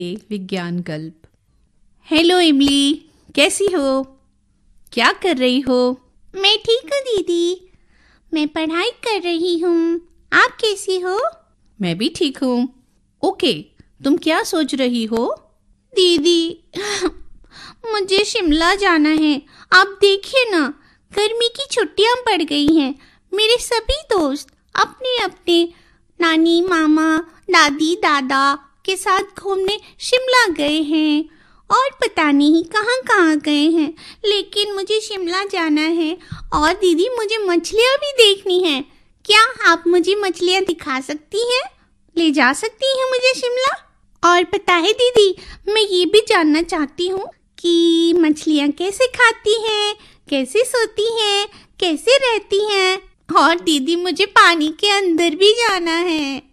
विज्ञान गल्प। हेलो इमली, कैसी हो? क्या कर रही हो? मैं ठीक हूँ दीदी, मैं पढ़ाई कर रही हूँ। आप कैसी हो? मैं भी ठीक हूँ। ओके, तुम क्या सोच रही हो? दीदी मुझे शिमला जाना है। आप देखिए ना, गर्मी की छुट्टियां पड़ गई हैं। मेरे सभी दोस्त अपने अपने नानी मामा दादी दादा के साथ घूमने शिमला गए हैं और पता नहीं कहाँ कहाँ गए हैं, लेकिन मुझे शिमला जाना है। और दीदी मुझे मछलियाँ भी देखनी हैं। क्या आप मुझे मछलियाँ दिखा सकती हैं? ले जा सकती हैं मुझे शिमला? और पता है दीदी, मैं ये भी जानना चाहती हूँ कि मछलियाँ कैसे खाती हैं, कैसे सोती हैं, कैसे रहती हैं। और दीदी मुझे पानी के अंदर भी जाना है।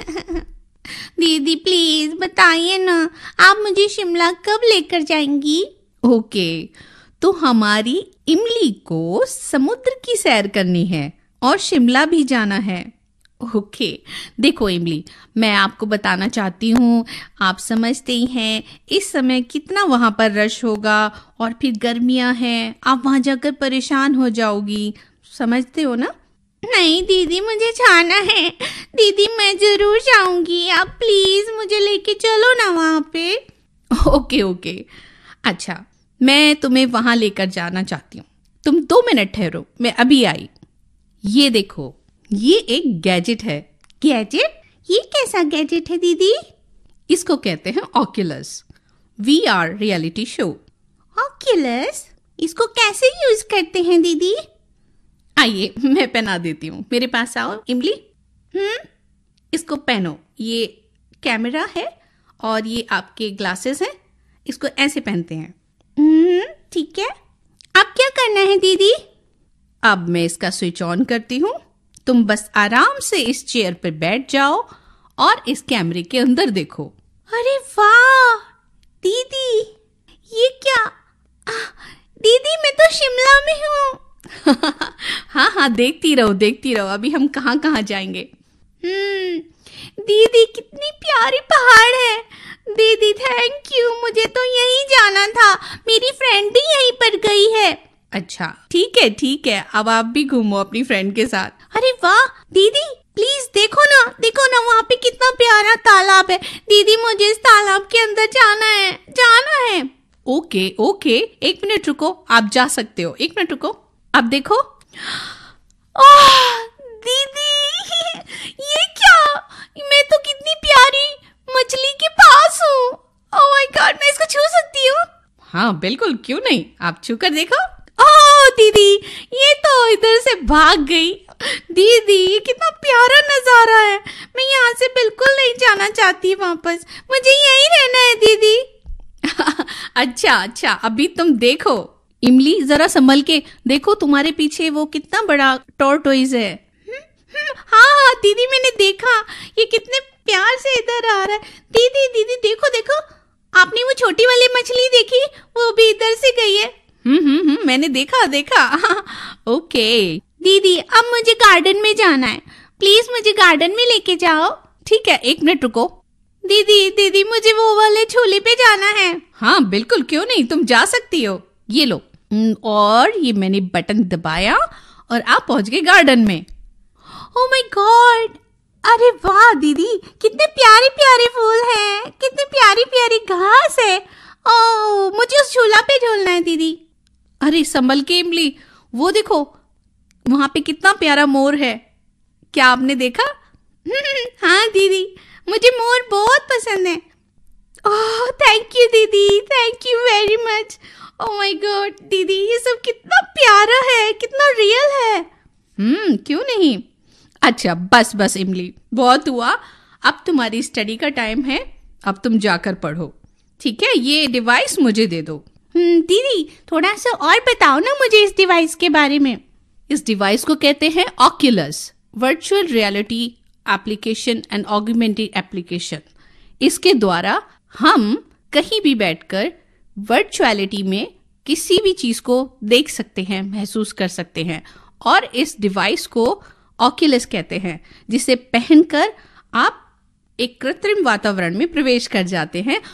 दीदी प्लीज बताइए ना, आप मुझे शिमला कब लेकर जाएंगी? ओके, तो हमारी इमली को समुद्र की सैर करनी है और शिमला भी जाना है। ओके, देखो इमली, मैं आपको बताना चाहती हूँ, आप समझते ही हैं इस समय कितना वहाँ पर रश होगा और फिर गर्मियाँ हैं, आप वहाँ जाकर परेशान हो जाओगी। समझते हो ना? नहीं दीदी, मुझे जाना है। दीदी मैं जरूर जाऊंगी, आप प्लीज मुझे लेके चलो ना वहाँ पे। ओके ओके, अच्छा, मैं तुम्हें वहाँ लेकर जाना चाहती हूँ। तुम 2 मिनट ठहरो, मैं अभी आई। ये देखो, ये एक गैजेट है। गैजेट? ये कैसा गैजेट है दीदी? इसको कहते हैं Oculus, VR reality show. Oculus? इसको कैसे यूज करते हैं दीदी? आइए, मैं पहना देती हूँ। मेरे पास आओ इमली। इसको पहनो। ये कैमरा है और ये आपके ग्लासेस हैं। इसको ऐसे पहनते हैं। ठीक है। अब क्या करना है दीदी? अब मैं इसका स्विच ऑन करती हूँ। तुम बस आराम से इस चेयर पर बैठ जाओ और इस कैमरे के अंदर देखो। अरे वाह दीदी, ये क्या? दीदी मैं तो शिमला में हूँ। हाँ हाँ, देखती रहो। अभी हम कहाँ कहाँ जाएंगे। दीदी कितनी प्यारी पहाड़ है। दीदी थैंक यू, मुझे तो यहीं जाना था। मेरी फ्रेंड भी यहीं पर गई है। अच्छा ठीक है, अब आप भी घूमो अपनी फ्रेंड के साथ। अरे वाह दीदी, प्लीज देखो ना वहाँ पे कितना प्यारा तालाब है। दीदी मुझे इस तालाब के अंदर जाना है। ओके, 1 मिनट रुको, आप जा सकते हो। 1 मिनट रुको, अब देखो। दीदी ये क्या? मैं तो कितनी प्यारी मछली के पास हूँ। ओह माय गॉड, मैं इसको छू सकती हूँ? हाँ बिल्कुल, क्यों नहीं, आप छू कर देखो। ओह दीदी, ये तो इधर से भाग गई। दीदी ये कितना प्यारा नजारा है। मैं यहाँ से बिल्कुल नहीं जाना चाहती वापस, मुझे यहीं रहना है दीदी। अच्छा, अभी तुम देखो। इमली जरा संभल के देखो, तुम्हारे पीछे वो कितना बड़ा टॉर्टोइज है। हाँ दीदी, मैंने देखा, ये कितने प्यार से इधर आ रहा है। दीदी देखो, आपने वो छोटी वाली मछली देखी? वो भी इधर से गई है। मैंने देखा। ओके दीदी, अब मुझे गार्डन में जाना है। प्लीज मुझे गार्डन में लेके जाओ। ठीक है, 1 मिनट रुको। दीदी मुझे वो वाले झूले पे जाना है। हाँ बिल्कुल, क्यों नहीं, तुम जा सकती हो। ये लो, और ये मैंने बटन दबाया और आप पहुंच गए गार्डन में। ओह माय गॉड, अरे वाह दीदी, कितने प्यारे प्यारे फूल हैं, कितने प्यारी प्यारी घास है। ओह, मुझे उस झूला पे झूलना है दीदी। अरे संभल के इमली, वो देखो वहां पे कितना प्यारा मोर है। क्या आपने देखा? हाँ दीदी, मुझे मोर बहुत पसंद है। ओह थैंक यू दीदी, thank you very much. Oh my God दीदी, ये सब कितना प्यारा है, कितना रियल है। क्यों नहीं। अच्छा बस इमली, बहुत हुआ। अब तुम्हारी स्टडी का टाइम है, अब तुम जाकर पढ़ो। ठीक है, ये डिवाइस मुझे दे दो। दीदी थोड़ा सा और बताओ ना मुझे इस डिवाइस के बारे में। इस डिवाइस को कहते हैं Oculus, virtual reality application and augmented application. इसके द्वारा हम कहीं भी बैठकर वर्चुअलिटी में किसी भी चीज को देख सकते हैं, महसूस कर सकते हैं। और इस डिवाइस को ऑक्यूलस कहते हैं, जिसे पहनकर आप एक कृत्रिम वातावरण में प्रवेश कर जाते हैं